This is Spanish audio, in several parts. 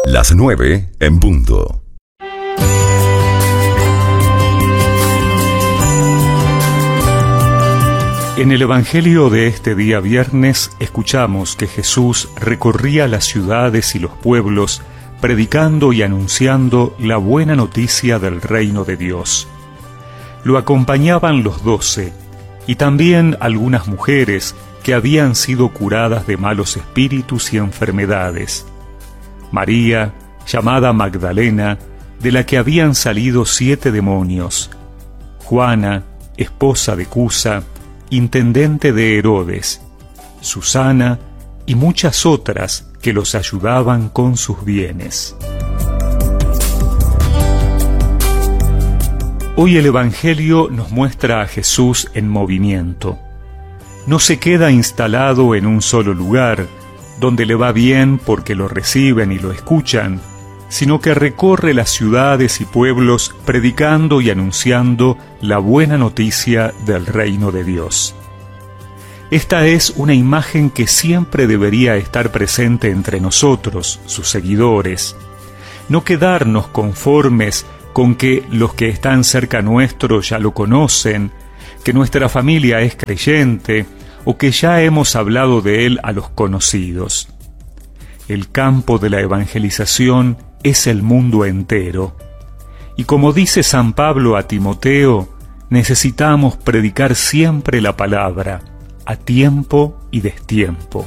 Las 9 en punto. En el Evangelio de este día viernes escuchamos que Jesús recorría las ciudades y los pueblos predicando y anunciando la buena noticia del reino de Dios. Lo acompañaban los 12 y también algunas mujeres que habían sido curadas de malos espíritus y enfermedades. María, llamada Magdalena, de la que habían salido 7 demonios. Juana, esposa de Cusa, intendente de Herodes, Susana y muchas otras que los ayudaban con sus bienes. Hoy el Evangelio nos muestra a Jesús en movimiento. No se queda instalado en un solo lugar, donde le va bien porque lo reciben y lo escuchan, sino que recorre las ciudades y pueblos predicando y anunciando la buena noticia del reino de Dios. Esta es una imagen que siempre debería estar presente entre nosotros, sus seguidores. No quedarnos conformes con que los que están cerca nuestro ya lo conocen, que nuestra familia es creyente o que ya hemos hablado de él a los conocidos. El campo de la evangelización es el mundo entero. Y como dice San Pablo a Timoteo, necesitamos predicar siempre la palabra, a tiempo y destiempo.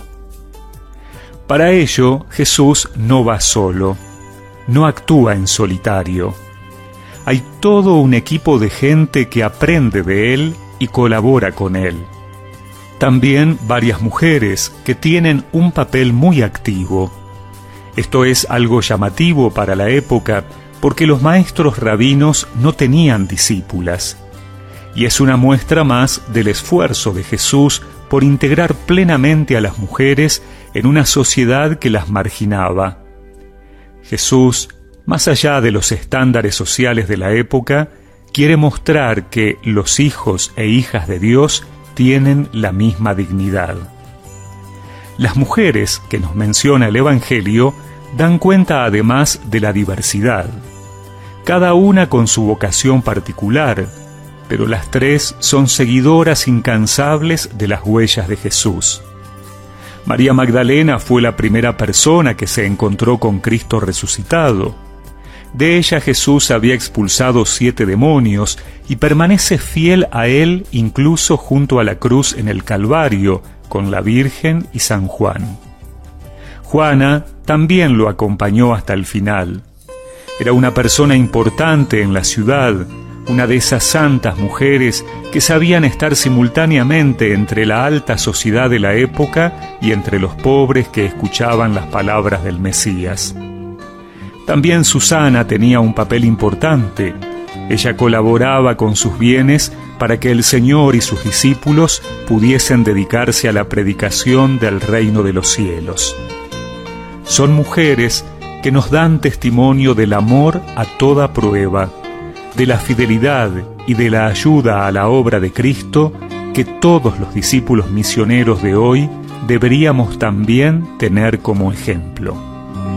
Para ello, Jesús no va solo, no actúa en solitario. Hay todo un equipo de gente que aprende de él y colabora con él. También varias mujeres que tienen un papel muy activo. Esto es algo llamativo para la época porque los maestros rabinos no tenían discípulas. Y es una muestra más del esfuerzo de Jesús por integrar plenamente a las mujeres en una sociedad que las marginaba. Jesús, más allá de los estándares sociales de la época, quiere mostrar que los hijos e hijas de Dios tienen la misma dignidad. Las mujeres que nos menciona el Evangelio dan cuenta además de la diversidad, cada una con su vocación particular, pero las 3 son seguidoras incansables de las huellas de Jesús. María Magdalena fue la primera persona que se encontró con Cristo resucitado. De ella Jesús había expulsado 7 demonios y permanece fiel a él incluso junto a la cruz en el Calvario, con la Virgen y San Juan. Juana también lo acompañó hasta el final. Era una persona importante en la ciudad, una de esas santas mujeres que sabían estar simultáneamente entre la alta sociedad de la época y entre los pobres que escuchaban las palabras del Mesías. También Susana tenía un papel importante. Ella colaboraba con sus bienes para que el Señor y sus discípulos pudiesen dedicarse a la predicación del reino de los cielos. Son mujeres que nos dan testimonio del amor a toda prueba, de la fidelidad y de la ayuda a la obra de Cristo que todos los discípulos misioneros de hoy deberíamos también tener como ejemplo.